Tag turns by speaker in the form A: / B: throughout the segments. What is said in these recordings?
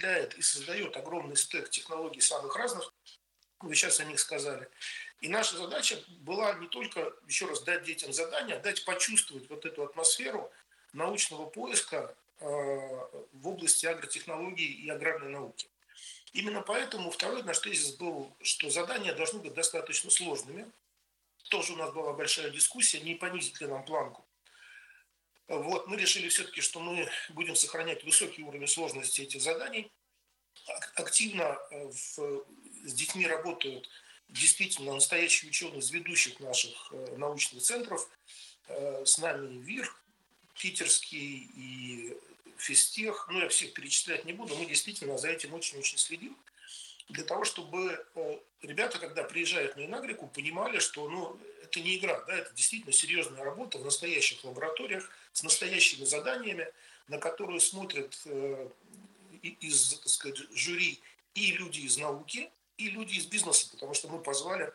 A: осуществляет и создает огромный стек технологий самых разных, вы сейчас о них сказали. И наша задача была не только, еще раз, дать детям задания, а дать почувствовать вот эту атмосферу научного поиска в области агротехнологий и аграрной науки. Именно поэтому второй наш тезис был, что задания должны быть достаточно сложными. Тоже у нас была большая дискуссия, не понизить ли нам планку. Вот, мы решили все-таки, что мы будем сохранять высокий уровень сложности этих заданий. Активно с детьми работают действительно настоящие ученые из ведущих наших научных центров. С нами ВИР, питерский и физтех. Ну, я всех перечислять не буду. Мы действительно за этим очень-очень следим. Для того, чтобы ребята, когда приезжают на Инагрику, понимали, что это не игра, да, это действительно серьезная работа в настоящих лабораториях с настоящими заданиями, на которые смотрят из, так сказать, жюри и люди из науки, и люди из бизнеса, потому что мы позвали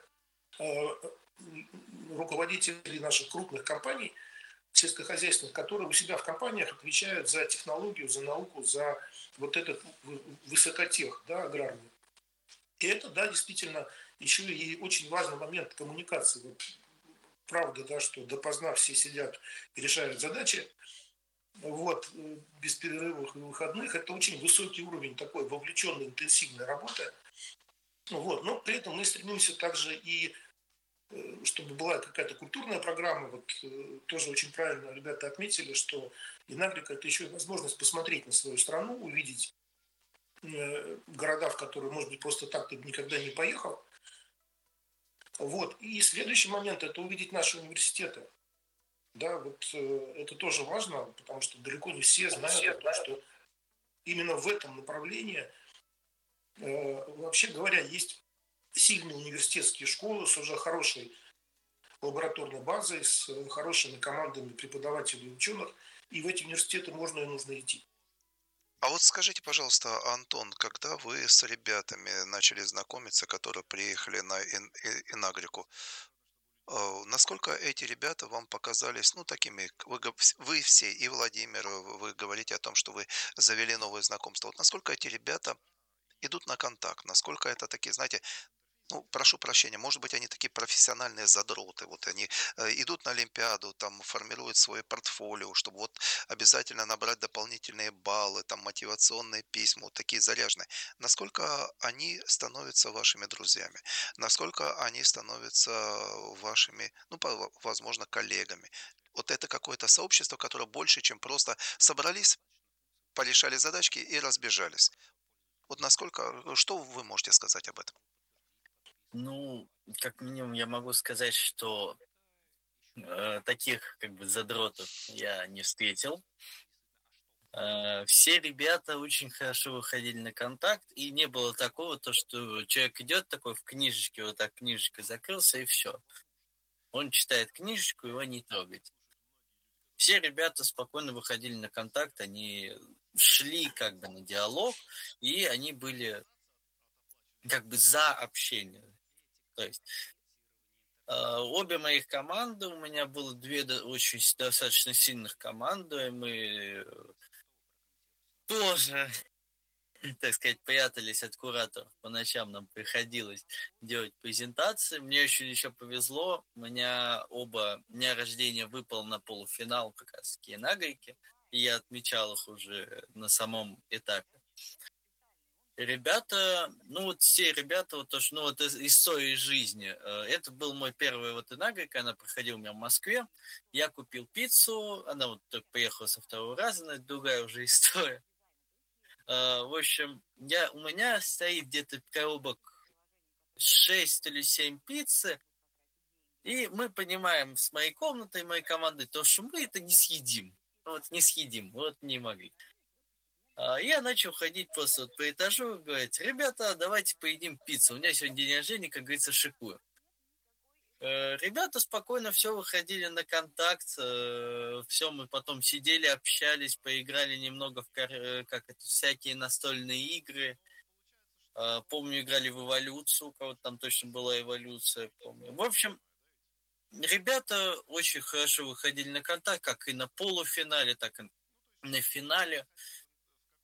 A: руководителей наших крупных компаний сельскохозяйственных, которые у себя в компаниях отвечают за технологию, за науку, за вот этот высокотех, да, аграрный. И это, да, действительно, еще и очень важный момент коммуникации. Вот, правда, да, что допоздна все сидят и решают задачи, вот, без перерывов и выходных. Это очень высокий уровень такой вовлеченной, интенсивной работы. Вот, но при этом мы стремимся также и чтобы была какая-то культурная программа. Вот тоже очень правильно ребята отметили, что Инагрика – это еще и возможность посмотреть на свою страну, увидеть города, в которые, может быть, просто так ты никогда не поехал. Вот. И следующий момент – это увидеть наши университеты. Да, вот это тоже важно, потому что далеко не все знают о том, что именно в этом направлении, вообще говоря, есть сильные университетские школы с уже хорошей лабораторной базой, с хорошими командами преподавателей и ученых, и в эти университеты можно и нужно идти.
B: А вот скажите, пожалуйста, Антон, когда вы с ребятами начали знакомиться, которые приехали на Инагрику, насколько эти ребята вам показались, ну, такими, вы все, и Владимир, вы говорите о том, что вы завели новые знакомства. Вот насколько эти ребята идут на контакт, насколько это такие, знаете, ну, прошу прощения, может быть, они такие профессиональные задроты, вот они идут на Олимпиаду, там формируют свое портфолио, чтобы вот обязательно набрать дополнительные баллы, там мотивационные письма, вот такие заряженные. Насколько они становятся вашими друзьями? Насколько они становятся вашими, ну, возможно, коллегами? Вот это какое-то сообщество, которое больше, чем просто собрались, порешали задачки и разбежались. Вот насколько, что вы можете сказать об этом?
C: Ну, как минимум, я могу сказать, что таких как бы задротов я не встретил. Все ребята очень хорошо выходили на контакт, и не было такого, то, что человек идет такой в книжечке, вот так книжечкой закрылся, и все. Он читает книжечку, его не трогать. Все ребята спокойно выходили на контакт, они шли как бы на диалог, и они были как бы за общение. То есть обе моих команды, у меня было две очень достаточно сильных команды, мы тоже, так сказать, прятались от кураторов. По ночам нам приходилось делать презентации. Мне еще повезло, у меня оба дня рождения выпал на полуфинал как раз таки Инагрики, и я отмечал их уже на самом этапе. Ребята, ну вот все ребята, вот то, что, ну вот из своей жизни, это был мой первый вот Инагрика, она проходила у меня в Москве, я купил пиццу, она вот только приехала со второго раза, но это другая уже история. В общем, у меня стоит где-то коробок 6 или 7 пиццы, и мы понимаем с моей комнатой, моей командой, то, что мы это не съедим. Вот не съедим, вот не могли. Я начал ходить просто вот по этажу и говорить: ребята, давайте поедим пиццу. У меня сегодня день рождения, как говорится, шикую. Ребята спокойно все выходили на контакт, все мы потом сидели, общались, поиграли немного как это, всякие настольные игры. Помню, играли в эволюцию, у кого-то там точно была эволюция, помню. В общем, ребята очень хорошо выходили на контакт, как и на полуфинале, так и на финале.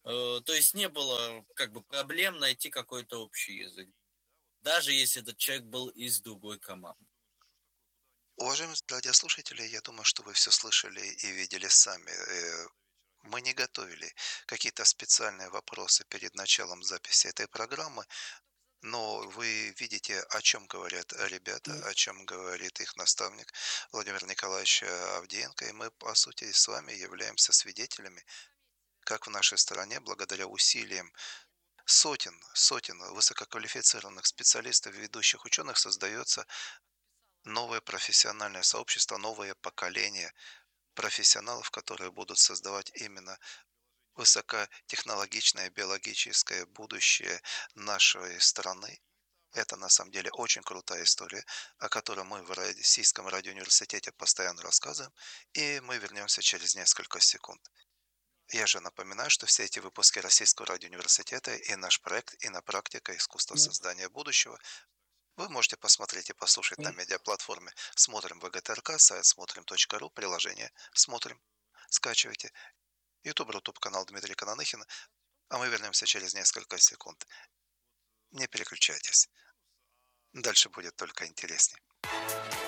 C: То есть не было как бы проблем найти какой-то общий язык, даже если этот человек был из другой команды.
B: Уважаемые радиослушатели, я думаю, что вы все слышали и видели сами. Мы не готовили какие-то специальные вопросы перед началом записи этой программы, но вы видите, о чем говорят ребята, о чем говорит их наставник Владимир Николаевич Авдеенко, и мы, по сути, с вами являемся свидетелями, как в нашей стране, благодаря усилиям сотен высококвалифицированных специалистов и ведущих ученых, создается новое профессиональное сообщество, новое поколение профессионалов, которые будут создавать именно высокотехнологичное биологическое будущее нашей страны. Это на самом деле очень крутая история, о которой мы в Российском радиоуниверситете постоянно рассказываем, и мы вернемся через несколько секунд. Я же напоминаю, что все эти выпуски Российского радиоуниверситета и наш проект «Инопрактика. Искусство создания будущего» вы можете посмотреть и послушать на медиаплатформе «Смотрим ВГТРК», сайт смотрим.ру, приложение «Смотрим». Скачивайте. Рутуб канал Дмитрия Кананыхина, а мы вернемся через несколько секунд. Не переключайтесь. Дальше будет только интереснее.